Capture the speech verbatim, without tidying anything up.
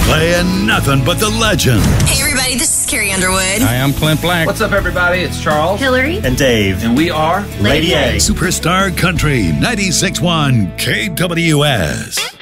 Playing nothing but the legend. Hey, everybody, this is Carrie Underwood. Hi, I'm Clint Black. What's up, everybody? It's Charles, Hillary, and Dave. And we are Lady A. Superstar Country ninety-six point one K W S.